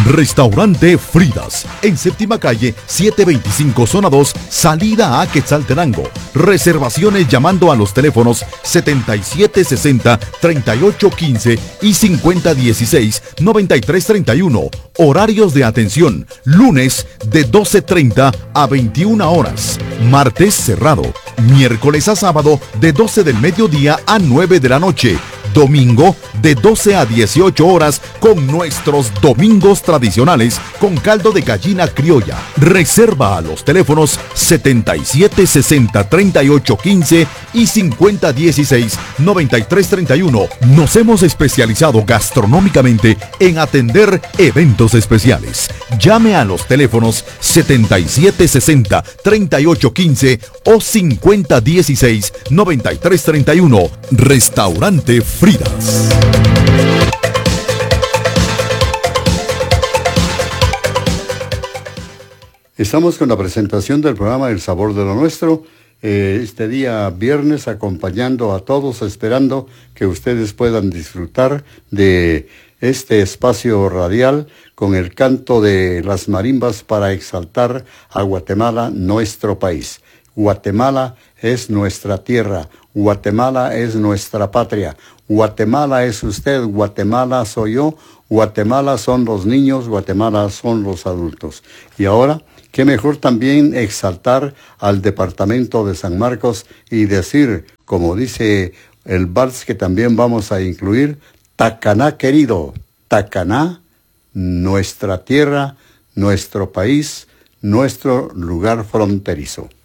Restaurante Fridas, en Séptima Calle, 725 Zona 2, salida a Quetzaltenango. Reservaciones llamando a los teléfonos 7760-3815 y 5016-9331. Horarios de atención, lunes de 12:30 a 21 horas. Martes cerrado. Miércoles a sábado de 12 del mediodía a 9 de la noche. Domingo de 12 a 18 horas con nuestros domingos tradicionales con caldo de gallina criolla. Reserva a los teléfonos 7760-3815 y 5016-9331. Nos hemos especializado gastronómicamente en atender eventos especiales. Llame a los teléfonos 7760-3815 o 5016-9331. Restaurante Fridas. Estamos con la presentación del programa El Sabor de lo Nuestro, este día viernes, acompañando a todos, esperando que ustedes puedan disfrutar de este espacio radial con el canto de las marimbas para exaltar a Guatemala, nuestro país. Guatemala es nuestra tierra, Guatemala es nuestra patria, Guatemala es usted, Guatemala soy yo, Guatemala son los niños, Guatemala son los adultos. Y ahora, qué mejor también exaltar al departamento de San Marcos y decir, como dice el vals que también vamos a incluir, Tacaná querido, Tacaná, nuestra tierra, nuestro país, nuestro lugar fronterizo.